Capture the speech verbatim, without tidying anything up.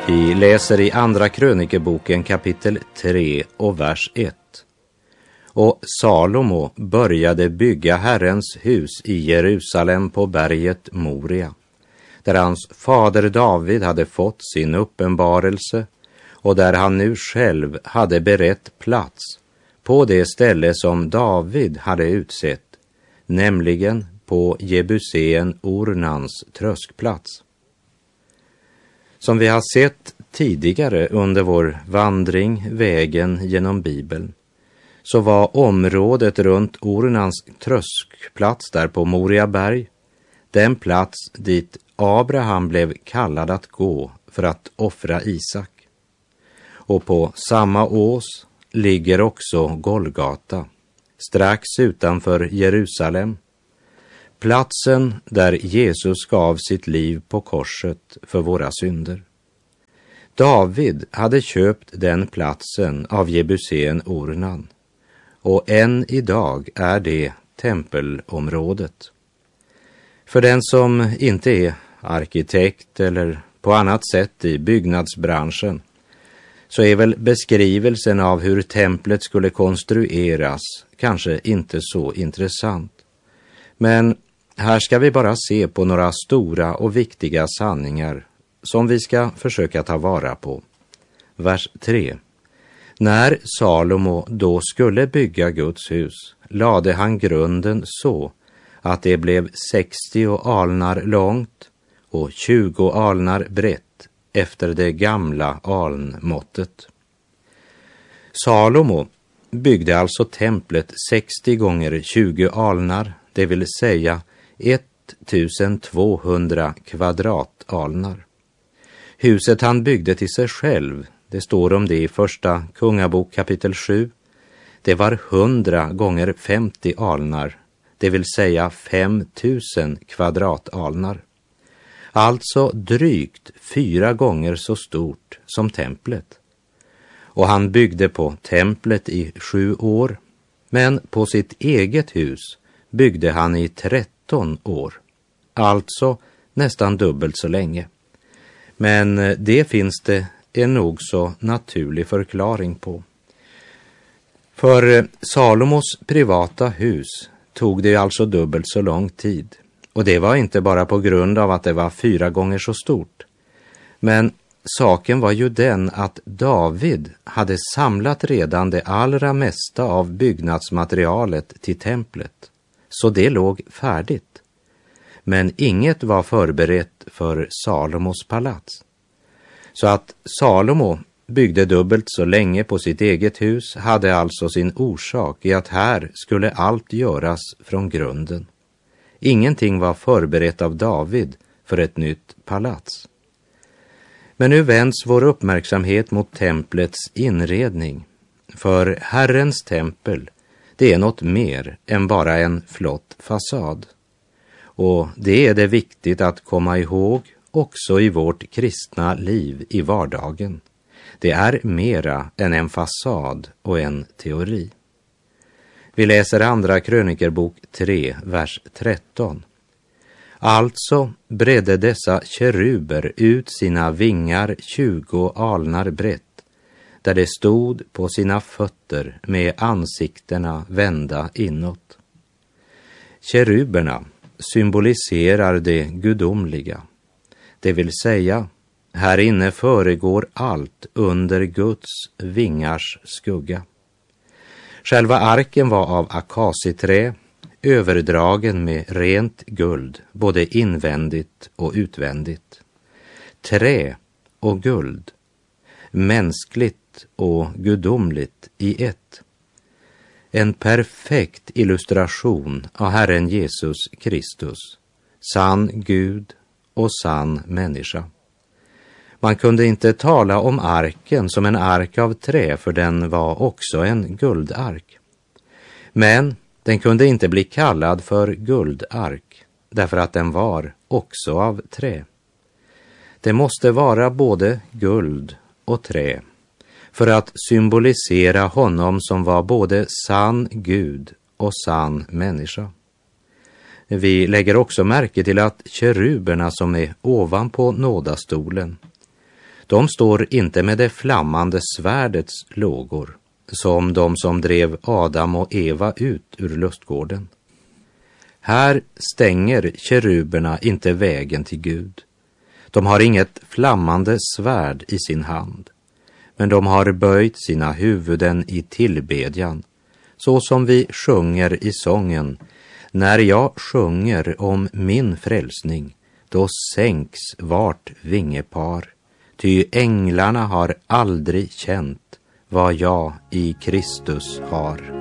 Vi läser i andra krönikeboken kapitel tre och vers ett. Och Salomo började bygga Herrens hus i Jerusalem på berget Moria, där hans fader David hade fått sin uppenbarelse och där han nu själv hade berett plats på det ställe som David hade utsett, nämligen på Jebusén Ornans tröskplats. Som vi har sett tidigare under vår vandring vägen genom Bibeln, så var området runt Ornans tröskplats där på Moria berg den plats dit Abraham blev kallad att gå för att offra Isak. Och på samma ås ligger också Golgata, strax utanför Jerusalem, platsen där Jesus gav sitt liv på korset för våra synder. David hade köpt den platsen av Jebusén Ornan, och än idag är det tempelområdet. För den som inte är arkitekt eller på annat sätt i byggnadsbranschen, så är väl beskrivelsen av hur templet skulle konstrueras kanske inte så intressant. Men här ska vi bara se på några stora och viktiga sanningar som vi ska försöka ta vara på. Vers tre. När Salomo då skulle bygga Guds hus lade han grunden så att det blev sextio alnar långt och tjugo alnar brett efter det gamla alnmåttet. Salomo byggde alltså templet sextio gånger tjugo alnar, det vill säga ettusentvåhundra kvadratalnar. Huset han byggde till sig själv, det står om det i första kungabok kapitel sju, det var hundra gånger femtio alnar, det vill säga femtusen kvadratalnar. Alltså drygt fyra gånger så stort som templet. Och han byggde på templet i sju år, men på sitt eget hus byggde han i tretton år. Alltså nästan dubbelt så länge. Men det finns det en nog så naturlig förklaring på. För Salomos privata hus tog det alltså dubbelt så lång tid. Och det var inte bara på grund av att det var fyra gånger så stort. Men saken var ju den att David hade samlat redan det allra mesta av byggnadsmaterialet till templet. Så det låg färdigt. Men inget var förberett för Salomos palats. Så att Salomo byggde dubbelt så länge på sitt eget hus hade alltså sin orsak i att här skulle allt göras från grunden. Ingenting var förberett av David för ett nytt palats. Men nu vänds vår uppmärksamhet mot templets inredning. För Herrens tempel, det är något mer än bara en flott fasad. Och det är det viktigt att komma ihåg också i vårt kristna liv i vardagen. Det är mera än en fasad och en teori. Vi läser andra krönikerbok tre, vers tretton. Alltså bredde dessa keruber ut sina vingar tjugo alnar brett, där det stod på sina fötter med ansiktena vända inåt. Keruberna symboliserar det gudomliga, det vill säga här inne föregår allt under Guds vingars skugga. Själva arken var av akaciträ, överdragen med rent guld, både invändigt och utvändigt. Trä och guld, mänskligt och gudomligt i ett. En perfekt illustration av Herren Jesus Kristus, sann Gud och sann människa. Man kunde inte tala om arken som en ark av trä, för den var också en guldark. Men den kunde inte bli kallad för guldark, därför att den var också av trä. Det måste vara både guld och trä, för att symbolisera honom som var både sann Gud och sann människa. Vi lägger också märke till att keruberna som är ovanpå nådastolen, De står inte med det flammande svärdets lågor, som de som drev Adam och Eva ut ur lustgården. Här stänger keruberna inte vägen till Gud. De har inget flammande svärd i sin hand, men de har böjt sina huvuden i tillbedjan, så som vi sjunger i sången: när jag sjunger om min frälsning, då sänks vart vingepar, ty änglarna har aldrig känt vad jag i Kristus har.